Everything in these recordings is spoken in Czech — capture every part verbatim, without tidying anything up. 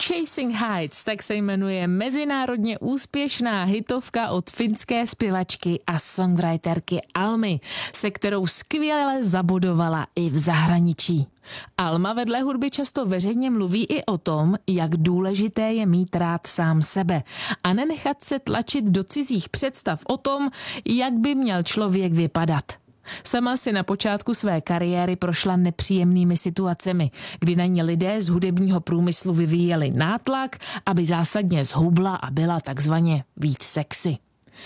Chasing Heights, tak se jmenuje mezinárodně úspěšná hitovka od finské zpěvačky a songwriterky Almy, se kterou skvěle zabodovala i v zahraničí. Alma vedle hudby často veřejně mluví i o tom, jak důležité je mít rád sám sebe a nenechat se tlačit do cizích představ o tom, jak by měl člověk vypadat. Sama si na počátku své kariéry prošla nepříjemnými situacemi, kdy na ní lidé z hudebního průmyslu vyvíjeli nátlak, aby zásadně zhubla a byla takzvaně víc sexy.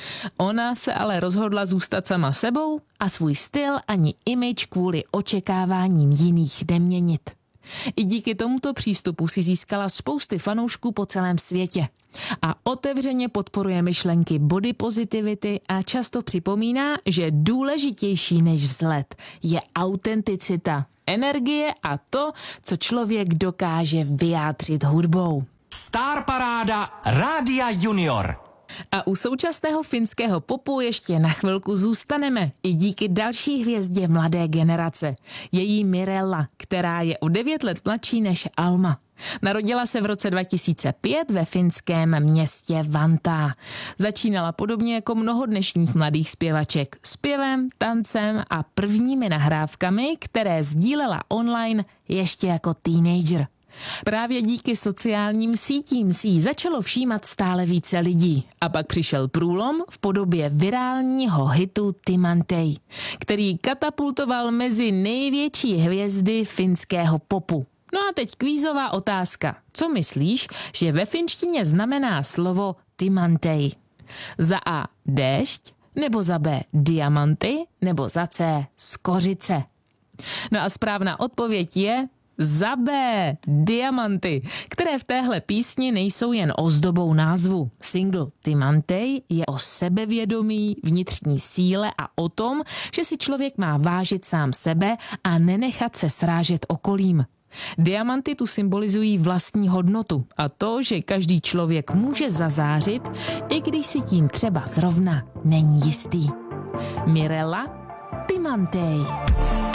Ona se ale rozhodla zůstat sama sebou a svůj styl ani image kvůli očekáváním jiných neměnit. I díky tomuto přístupu si získala spousty fanoušků po celém světě a otevřeně podporuje myšlenky body positivity a často připomíná, že důležitější než vzhled je autenticita, energie a to, co člověk dokáže vyjádřit hudbou. Star Paráda Rádia Junior. A u současného finského popu ještě na chvilku zůstaneme i díky další hvězdě mladé generace. Její Mirella, která je o devět let mladší než Alma. Narodila se v roce dva tisíce pět ve finském městě Vantaa. Začínala podobně jako mnoho dnešních mladých zpěvaček zpěvem, tancem a prvními nahrávkami, které sdílela online ještě jako teenager. Právě díky sociálním sítím si jí začalo všímat stále více lidí. A pak přišel průlom v podobě virálního hitu Timantei, který katapultoval mezi největší hvězdy finského popu. No a teď kvízová otázka. Co myslíš, že ve finštině znamená slovo Timantei? Za A déšť, nebo za B diamanty, nebo za C skořice? No a správná odpověď je za B, diamanty, které v téhle písni nejsou jen ozdobou názvu. Single Timantei je o sebevědomí, vnitřní síle a o tom, že si člověk má vážit sám sebe a nenechat se srážet okolím. Diamanty tu symbolizují vlastní hodnotu a to, že každý člověk může zazářit, i když si tím třeba zrovna není jistý. Mirella, Timantei.